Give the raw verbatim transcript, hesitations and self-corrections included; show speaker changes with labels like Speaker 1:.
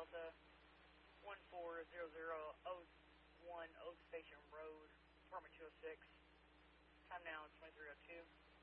Speaker 1: Delta, one four zero zero oh one Oak Station Road, apartment two oh six. Time now twenty-three oh two.